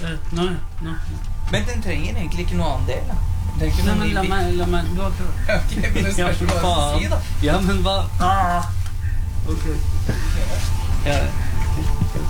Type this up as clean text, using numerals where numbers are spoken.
Nå. Men den trenger egentlig ikke noe annen del, da. Det er ikke Nei, noe men la meg, du har prøvd. Ok, men det spørs hva du sier, da. Ja, men hva? Ok. Ja.